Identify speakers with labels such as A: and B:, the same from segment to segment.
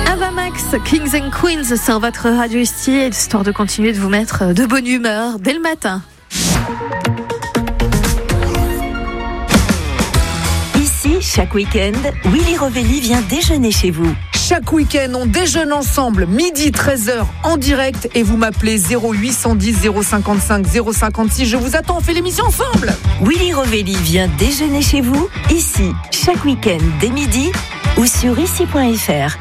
A: Ava Max, Kings and Queens sur votre radio ici, histoire de continuer de vous mettre de bonne humeur dès le matin.
B: Ici, chaque week-end, Willy Rovelli vient déjeuner chez vous.
C: Chaque week-end, on déjeune ensemble, midi 13h en direct et vous m'appelez 0810 055 056. Je vous attends, on fait l'émission ensemble.
B: Willy Rovelli vient déjeuner chez vous, ici, chaque week-end dès midi ou sur ici.fr.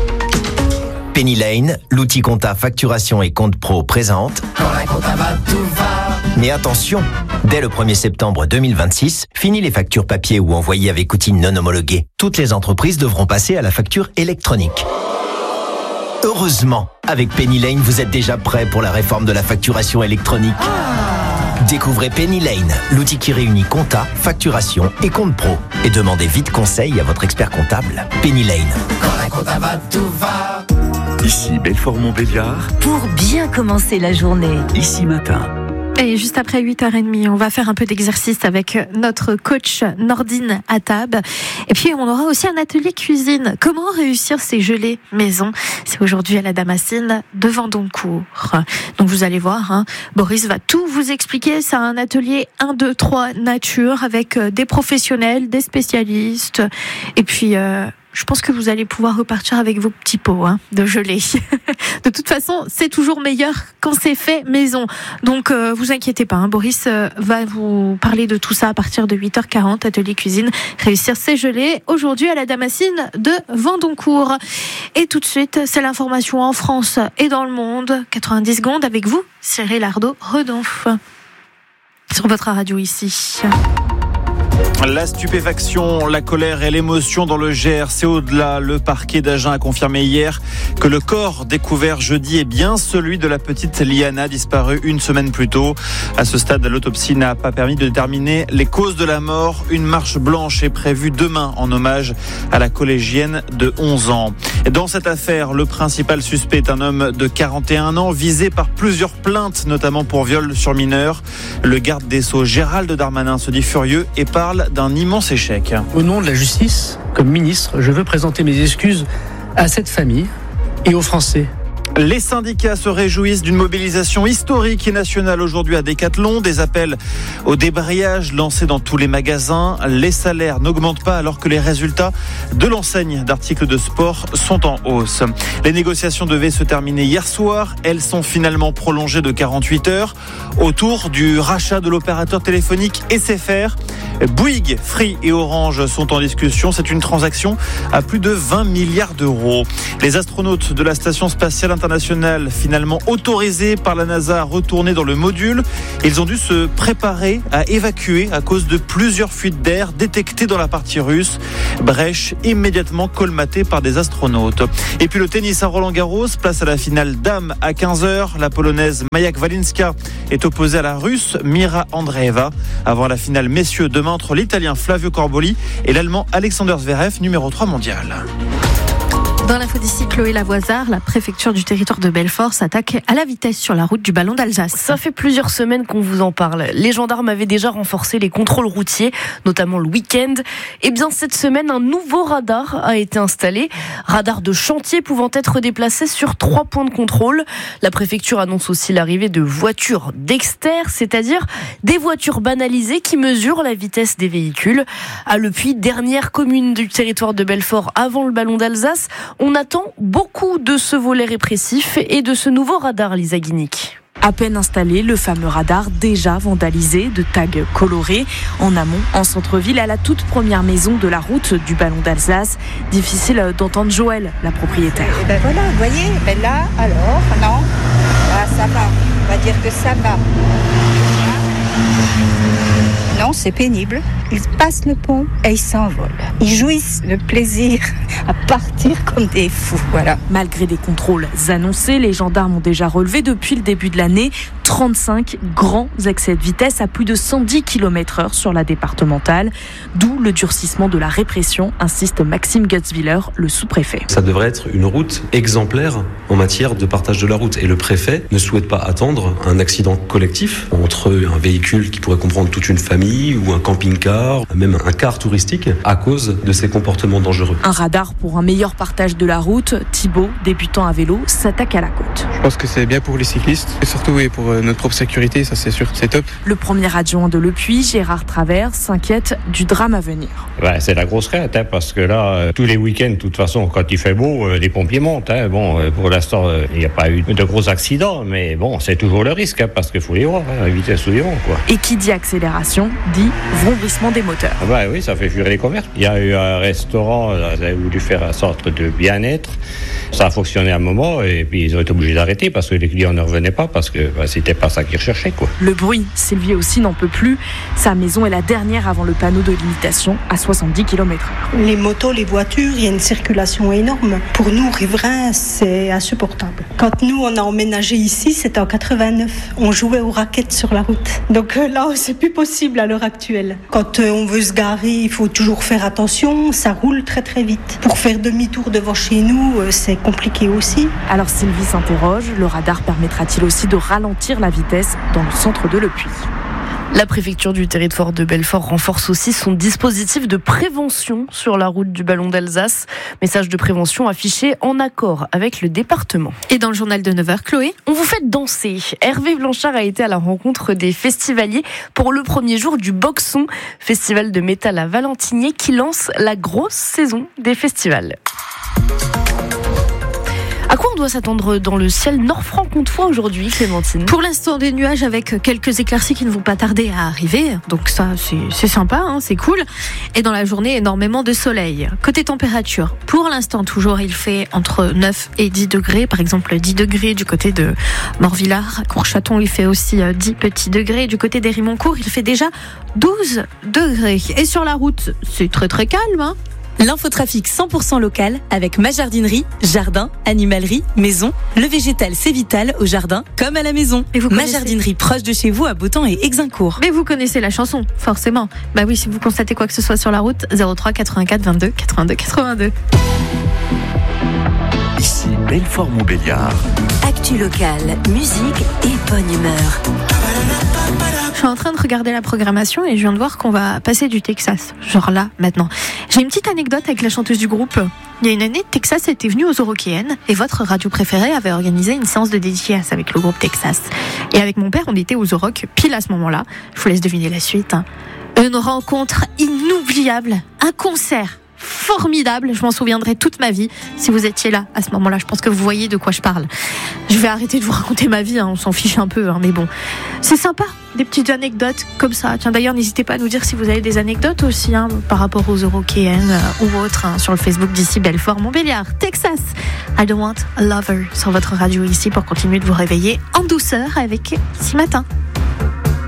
D: Penny Lane, l'outil compta facturation et compte pro présente. Quand la compta va, tout va. Mais attention, dès le 1er septembre 2026, fini les factures papier ou envoyées avec outils non homologués. Toutes les entreprises devront passer à la facture électronique. Heureusement, avec Penny Lane, vous êtes déjà prêt pour la réforme de la facturation électronique. Découvrez Penny Lane, l'outil qui réunit compta, facturation et compte pro. Et demandez vite conseil à votre expert comptable. Penny Lane. Quand la compta va, tout va.
E: Ici Belfort-Montbéliard.
B: Pour bien commencer la journée.
E: Ici Matin.
A: Et juste après 8h30, on va faire un peu d'exercice avec notre coach Nordine Attab. Et puis, on aura aussi un atelier cuisine. Comment réussir ces gelées maison? C'est aujourd'hui à la Damascine de Vendoncourt. Donc, vous allez voir, Boris va tout vous expliquer. C'est un atelier 1, 2, 3 nature avec des professionnels, des spécialistes. Et puis, je pense que vous allez pouvoir repartir avec vos petits pots de gelée. De toute façon, c'est toujours meilleur quand c'est fait maison. Donc, vous inquiétez pas. Boris va vous parler de tout ça à partir de 8h40, atelier cuisine, réussir ses gelées. Aujourd'hui, à la Damascine de Vendoncourt. Et tout de suite, c'est l'information en France et dans le monde. 90 secondes avec vous, Cyril Ardo-Redon. Sur votre radio ici.
F: La stupéfaction, la colère et l'émotion dans le Gers, c'est au-delà. Le parquet d'Agen a confirmé hier que le corps découvert jeudi est bien celui de la petite Liana, disparue une semaine plus tôt. À ce stade, l'autopsie n'a pas permis de déterminer les causes de la mort. Une marche blanche est prévue demain en hommage à la collégienne de 11 ans. Dans cette affaire, le principal suspect est un homme de 41 ans, visé par plusieurs plaintes, notamment pour viol sur mineur. Le garde des Sceaux, Gérald Darmanin, se dit furieux et parle d'un immense échec.
G: Au nom de la justice, comme ministre, je veux présenter mes excuses à cette famille et aux Français.
F: Les syndicats se réjouissent d'une mobilisation historique et nationale aujourd'hui à Decathlon. Des appels au débrayage lancés dans tous les magasins. Les salaires n'augmentent pas alors que les résultats de l'enseigne d'articles de sport sont en hausse. Les négociations devaient se terminer hier soir. Elles sont finalement prolongées de 48 heures autour du rachat de l'opérateur téléphonique SFR. Bouygues, Free et Orange sont en discussion. C'est une transaction à plus de 20 milliards d'euros. Les astronautes de la station spatiale internationale, finalement autorisés par la NASA à retourner dans le module, ils ont dû se préparer à évacuer à cause de plusieurs fuites d'air détectées dans la partie russe. Brèche immédiatement colmatée par des astronautes. Et puis le tennis à Roland-Garros, place à la finale dames à 15h. La polonaise Maja Kwalinska est opposée à la russe Mira Andreeva. Avant la finale messieurs demain entre l'italien Flavio Corboli et l'allemand Alexander Zverev, numéro 3 mondial.
A: Dans l'info d'ici, Chloé Lavoisard, la préfecture du territoire de Belfort s'attaque à la vitesse sur la route du Ballon d'Alsace.
H: Ça fait plusieurs semaines qu'on vous en parle. Les gendarmes avaient déjà renforcé les contrôles routiers, notamment le week-end. Et bien cette semaine, un nouveau radar a été installé. Radar de chantier pouvant être déplacé sur 3 points de contrôle. La préfecture annonce aussi l'arrivée de voitures Dexter, c'est-à-dire des voitures banalisées qui mesurent la vitesse des véhicules. À Le Puy, dernière commune du territoire de Belfort avant le Ballon d'Alsace, on attend beaucoup de ce volet répressif et de ce nouveau radar, Lisa Guinic.
I: À peine installé, le fameux radar déjà vandalisé de tags colorés. En amont, en centre-ville, à la toute première maison de la route du Ballon d'Alsace. Difficile d'entendre Joël, la propriétaire.
J: Et ben voilà, vous voyez, ben là, alors, non, là, ça va. On va dire que ça va. Non, c'est pénible. Ils passent le pont et ils s'envolent. Ils jouissent le plaisir à partir comme des fous. Voilà.
I: Malgré des contrôles annoncés, les gendarmes ont déjà relevé depuis le début de l'année 35 grands excès de vitesse à plus de 110 km/h sur la départementale. D'où le durcissement de la répression, insiste Maxime Gutzwiller, le sous-préfet.
K: Ça devrait être une route exemplaire en matière de partage de la route. Et le préfet ne souhaite pas attendre un accident collectif entre un véhicule qui pourrait comprendre toute une famille ou un camping-car milliard, même un quart touristique à cause de ces comportements dangereux.
I: Un radar pour un meilleur partage de la route. Thibaut, débutant à vélo, s'attaque à la côte.
L: Je pense que c'est bien pour les cyclistes et surtout pour notre propre sécurité, ça c'est sûr, c'est top.
I: Le premier adjoint de Le Puy, Gérard Travers, s'inquiète du drame à venir.
M: C'est la grosse crainte, parce que là, tous les week-ends, de toute façon, quand il fait beau, les pompiers montent. Pour l'instant, il n'y a pas eu de gros accidents, mais bon, c'est toujours le risque, parce qu'il faut les voir, la vitesse où ils vont, quoi.
I: Et qui dit accélération, dit vrombrissement des moteurs.
M: Oui, ça fait fuir les commerces. Il y a eu un restaurant, ils avaient voulu faire un centre de bien-être. Ça a fonctionné un moment, et puis ils ont été obligés d'arrêter, parce que les clients ne revenaient pas, parce que c'était pas ça qu'ils recherchaient, quoi.
I: Le bruit, Sylvie aussi n'en peut plus. Sa maison est la dernière avant le panneau de limitation à 70 km/h.
N: Les motos, les voitures, il y a une circulation énorme. Pour nous, riverains, c'est insupportable. Quand nous, on a emménagé ici, c'était en 89. On jouait aux raquettes sur la route. Donc là, c'est plus possible à l'heure actuelle. Quand on veut se garer, il faut toujours faire attention. Ça roule très très vite. Pour faire demi-tour devant chez nous, c'est compliqué aussi.
I: Alors Sylvie s'interroge, le radar permettra-t-il aussi de ralentir la vitesse dans le centre de Le Puy ?
H: La préfecture du territoire de Belfort renforce aussi son dispositif de prévention sur la route du Ballon d'Alsace. Message de prévention affiché en accord avec le département.
A: Et dans le journal de 9h, Chloé,
H: on vous fait danser. Hervé Blanchard a été à la rencontre des festivaliers pour le premier jour du Boxon, festival de métal à Valentinier qui lance la grosse saison des festivals. À quoi on doit s'attendre dans le ciel nord-franc-comtois aujourd'hui, Clémentine ?
A: Pour l'instant, des nuages avec quelques éclaircies qui ne vont pas tarder à arriver. Donc ça, c'est sympa, c'est cool. Et dans la journée, énormément de soleil. Côté température, pour l'instant, toujours, il fait entre 9 et 10 degrés. Par exemple, 10 degrés du côté de Morvillard. À Courchaton, il fait aussi 10 petits degrés. Du côté des Rimoncourt, il fait déjà 12 degrés. Et sur la route, c'est très très calme,
O: L'infotrafic 100% local avec ma jardinerie, jardin, animalerie, maison. Le végétal, c'est vital au jardin comme à la maison. Ma jardinerie proche de chez vous à Beautemps et Exincourt.
A: Mais vous connaissez la chanson, forcément. Bah oui, si vous constatez quoi que ce soit sur la route, 03 84 22 82 82.
E: Ici Belfort-Montbéliard.
B: Actu locale, musique et bonne humeur.
A: Je suis en train de regarder la programmation et je viens de voir qu'on va passer du Texas. Genre là, maintenant. J'ai une petite anecdote avec la chanteuse du groupe. Il y a une année, Texas était venue aux Eurokéennes et votre radio préférée avait organisé une séance de dédicace avec le groupe Texas. Et avec mon père, on était aux Euroc pile à ce moment-là. Je vous laisse deviner la suite. Une rencontre inoubliable. Un concert formidable, je m'en souviendrai toute ma vie. Si vous étiez là à ce moment-là, je pense que vous voyez de quoi je parle. Je vais arrêter de vous raconter ma vie, on s'en fiche un peu, mais bon, c'est sympa, des petites anecdotes comme ça. Tiens, d'ailleurs, n'hésitez pas à nous dire si vous avez des anecdotes aussi par rapport aux Eurokéennes ou autres sur le Facebook d'ici Belfort-Montbéliard. Texas, I Don't Want a Lover sur votre radio ici pour continuer de vous réveiller en douceur avec Ici Matin.